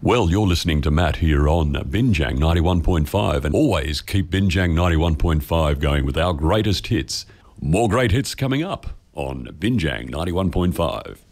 Well, you're listening to Matt here on Binjang 91.5, and always keep Binjang 91.5 going with our greatest hits. More great hits coming up on Binjang 91.5.